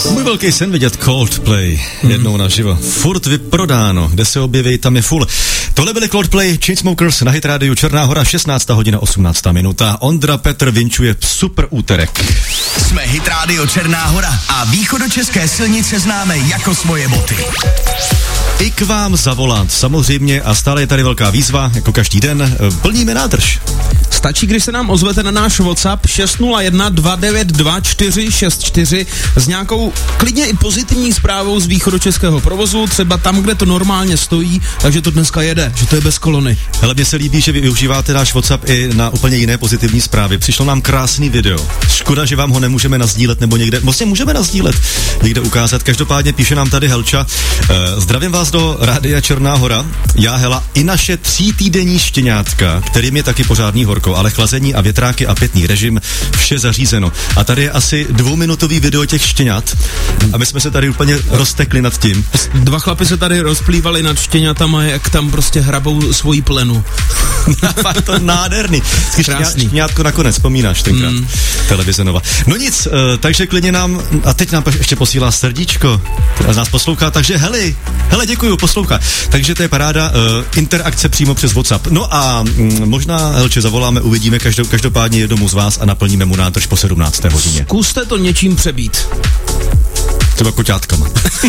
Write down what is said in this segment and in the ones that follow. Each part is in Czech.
Můj velký sen vidět Coldplay jednou naživo. Furt vyprodáno, kde se objeví, tam je full. Tohle byly Coldplay, Chainsmokers na Hit Radio Černá Hora, 16. hodina 18. minuta. Ondra Petr vinčuje super úterek. Jsme Hit Radio Černá Hora a východočeské silnice známe jako svoje boty. I k vám zavolat, samozřejmě, a stále je tady velká výzva, jako každý den, plníme nádrž. Stačí, když se nám ozvete na náš WhatsApp 601 292 464 s nějakou klidně i pozitivní zprávou z východočeského provozu, třeba tam, kde to normálně stojí, takže to dneska jede, že to je bez kolony. Hele, mně se líbí, že vy využíváte náš WhatsApp i na úplně jiné pozitivní zprávy. Přišlo nám krásný video. Škoda, že vám ho nemůžeme nazdílet nebo někde, vlastně můžeme nazdílet, někde ukázat. Každopádně píše nám tady Helča. Zdravím vás do Rádia Černá Hora. Já, Hela, i naše 3týdenní štěňátka, kterým je taky pořádný horko, ale chlazení a větráky a pitný režim, vše zařízeno. A tady je asi 2minutový video těch štěňat a my jsme se tady úplně roztekli nad tím. Dva chlapi se tady rozplývali nad štěňatama, jak tam prostě hrabou svoji plenu. Fakt to nádherný. Štěňátko nakonec, vzpomínáš tenkrát. Televize Nova. No nic, takže klidně nám, a teď nám ještě posílá srdíčko, a nás poslouchá, takže hele, děkuju, poslouchá. Takže to je paráda, interakce přímo přes WhatsApp. No a možná, Helče, zavoláme, uvidíme každopádně jednomu z vás a naplníme mu nádrž po 17. hodině. Zkuste to něčím přebít. Třeba koťátkama.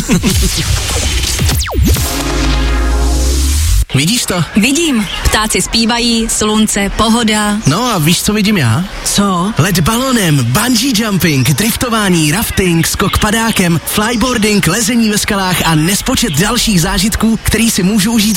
Vidíš to? Vidím. Ptáci zpívají, slunce, pohoda. No a víš, co vidím já? Co? Let balonem, bungee jumping, driftování, rafting, skok padákem, flyboarding, lezení ve skalách a nespočet dalších zážitků, který si můžu užít